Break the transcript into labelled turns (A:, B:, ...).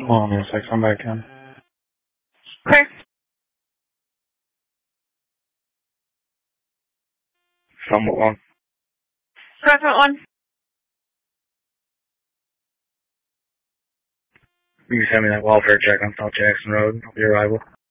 A: Hold on a sec, I'm back in.
B: Okay.
A: Somewhat long.
B: Private one.
A: You can send me that welfare check on South Jackson Road. Your arrival.